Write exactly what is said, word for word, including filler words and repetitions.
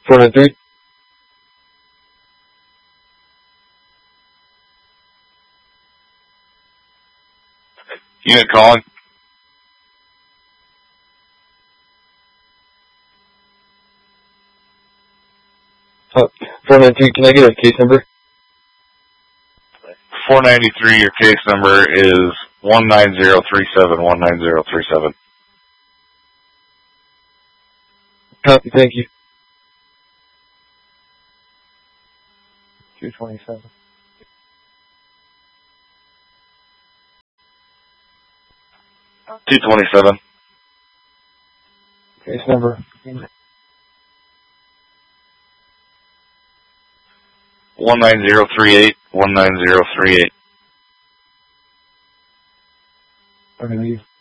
four nine three. Unit calling. Uh, four nine three, can I get a case number? four ninety-three, your case number is one nine zero three seven, one nine zero three seven. Copy, thank you. two twenty-seven. two twenty-seven. Case number. one nine zero three eight, one nine zero three eight. Okay, thank you.